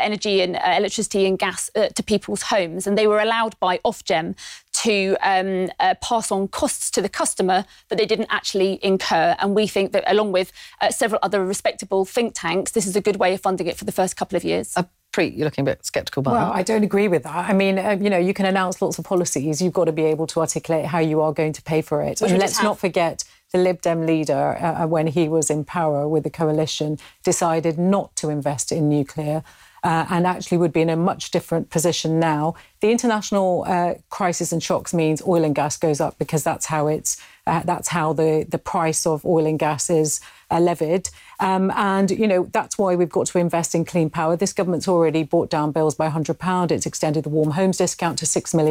energy and electricity and gas to people's homes, and they were allowed by Ofgem to pass on costs to the customer that they didn't actually incur. And we think that, along with several other respectable think tanks, this is a good way of funding it for the first couple of years. Preet, you're looking a bit sceptical about that. Well, I don't agree with that. I mean, you can announce lots of policies. You've got to be able to articulate how you are going to pay for it. And let's not forget the Lib Dem leader, when he was in power with the coalition, decided not to invest in nuclear. And actually would be in a much different position now. The international crisis and shocks means oil and gas goes up because that's how the price of oil and gas is levied. And, that's why we've got to invest in clean power. This government's already brought down bills by £100. It's extended the Warm Homes discount to 6 million.